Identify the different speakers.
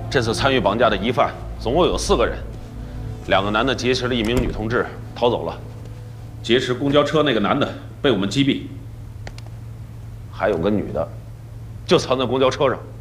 Speaker 1: 这次参与绑架的疑犯总共有4个人，2个男的劫持了1名女同志逃走了，劫持公交车那个男的被我们击毙，还有个女的就藏在公交车上。